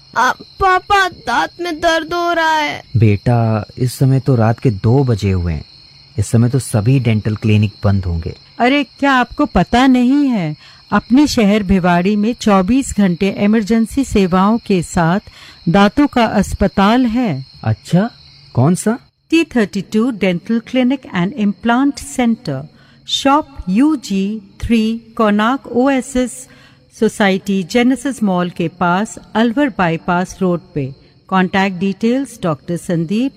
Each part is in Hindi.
पापा, दांत में दर्द हो रहा है। बेटा, इस समय तो रात के 2 बजे हुए हैं। इस समय तो सभी डेंटल क्लिनिक बंद होंगे। अरे क्या आपको पता नहीं है, अपने शहर भिवाड़ी में 24 घंटे इमरजेंसी सेवाओं के साथ दांतों का अस्पताल है। अच्छा, कौन सा? T32 dental clinic and implant centre, shop UG3, Konark oasis society, genesis mall के पास, अलवर बाईपास रोड पे। कॉन्टैक्ट डिटेल्स डॉक्टर संदीप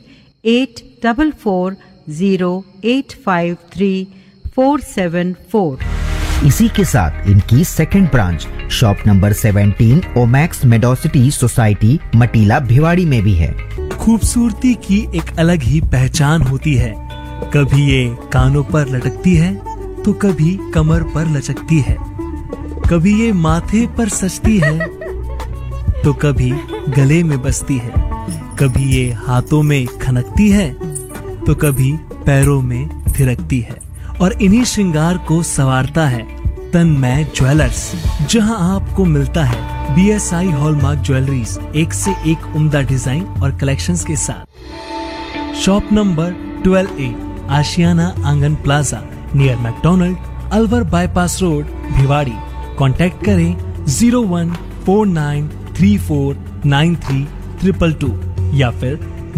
84440853 इसी के साथ इनकी second branch shop number 17 Omaxe मेडोसिटी society मटीला Bhiwadi में भी है। खूबसूरती की एक अलग ही पहचान होती है। कभी ये कानों पर लटकती है तो कभी कमर पर लचकती है, कभी ये माथे पर सजती है तो कभी गले में बसती है, कभी ये हाथों में खनकती है तो कभी पैरों में थिरकती है। और इन्हीं श्रृंगार को संवारता है तन्मय ज्वेलर्स, जहां आपको मिलता है BSI हॉलमार्क ज्वेलरीज, एक से एक उम्दा डिजाइन और कलेक्शंस के साथ। शॉप नंबर 12A, आशियाना आंगन plaza, near McDonald, Alwar bypass road, Bhiwadi. Contact करें 0149349322 या फिर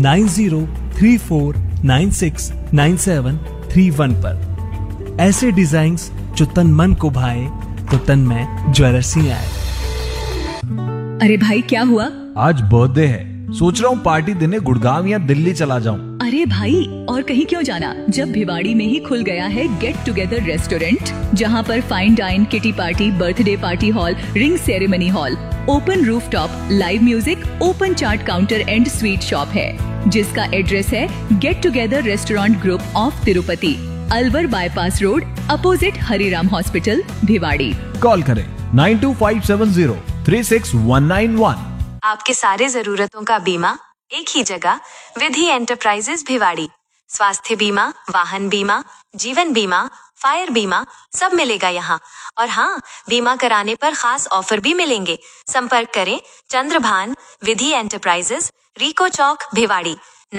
9034969731 पर। ऐसे डिजाइन्स जो तन मन को भाए तो तन्मय ज्वेलर्स ही आए। अरे भाई, क्या हुआ? आज बर्थडे है, सोच रहा हूँ पार्टी देने गुड़गांव या दिल्ली चला जाऊँ। अरे भाई, और कहीं क्यों जाना, जब भिवाड़ी में ही खुल गया है गेट टुगेदर रेस्टोरेंट, जहाँ पर fine dine, kitty party, birthday party hall, ring ceremony hall, open rooftop, live music, open chaat counter and sweet shop है, जिसका एड्रेस है get together restaurant group of Tirupati, Alwar bypass road, opposite Hariram hospital, Bhiwadi. Call करें 9257036191। आपके सारे जरूरतों का बीमा एक ही जगह, विधि एंटरप्राइजेज भिवाड़ी। स्वास्थ्य बीमा, वाहन बीमा, जीवन बीमा, फायर बीमा, सब मिलेगा यहाँ। और हाँ, बीमा कराने पर खास ऑफर भी मिलेंगे। संपर्क करें चंद्रभान विधि एंटरप्राइजेज, रिको चौक, भिवाड़ी।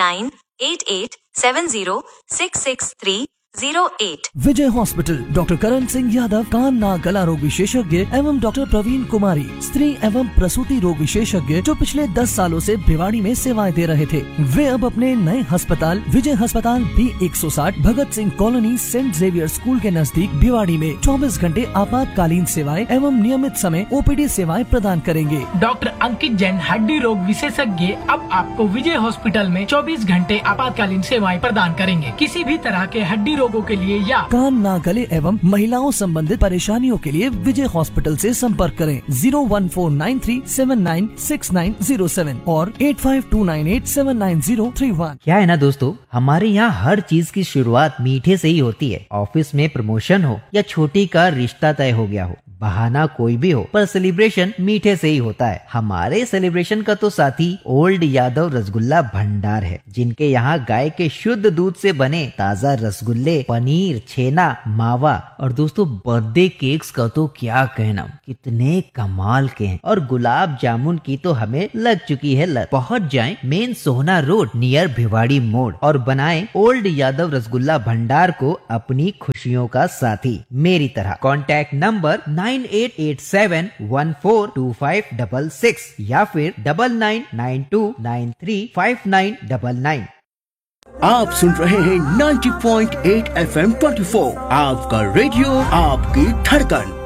9887066308। विजय हॉस्पिटल, डॉक्टर करण सिंह यादव, कान नाक गला रोग विशेषज्ञ एवं डॉक्टर प्रवीण कुमारी, स्त्री एवं प्रसूति रोग विशेषज्ञ, जो पिछले 10 सालों से भिवाड़ी में सेवाएं दे रहे थे। वे अब अपने नए अस्पताल विजय अस्पताल B160, Bhagat Singh colony, Saint Xavier school के नजदीक भिवाड़ी में 24 घंटे आपातकालीन सेवाएं एवं नियमित समय OPD सेवाएं प्रदान करेंगे। डॉक्टर अंकित जैन, हड्डी रोग विशेषज्ञ, अब आपको विजय हॉस्पिटल में 24 घंटे आपातकालीन सेवाएं प्रदान करेंगे। किसी भी तरह के हड्डी रोगों के लिए या कान नाक गले एवं महिलाओं संबंधित परेशानियों के लिए विजय हॉस्पिटल से संपर्क करें 01493796907 और 8529879031। क्या है ना दोस्तों, हमारे यहाँ हर चीज की शुरुआत मीठे से ही होती है। ऑफिस में प्रमोशन हो या छोटी का रिश्ता तय हो गया हो, बहाना कोई भी हो, पर सेलिब्रेशन मीठे से ही होता है। हमारे सेलिब्रेशन का तो साथी ओल्ड यादव रसगुल्ला भंडार है, जिनके यहाँ गाय के शुद्ध दूध से बने ताजा रसगुल्ले, पनीर, छेना, मावा और दोस्तों बर्थडे केक्स का तो क्या कहना, कितने कमाल के हैं। और गुलाब जामुन की तो हमें लग चुकी है लत। पहुँच जाएं मेन सोहना रोड नियर भिवाड़ी मोड़ और बनाएं ओल्ड यादव रसगुल्ला भंडार को अपनी खुशियों का साथी मेरी तरह। कॉन्टैक्ट नंबर 9887142566 या फिर 9992935999। आप सुन रहे हैं 90.8 FM 24, आपका रेडियो, आपकी धड़कन।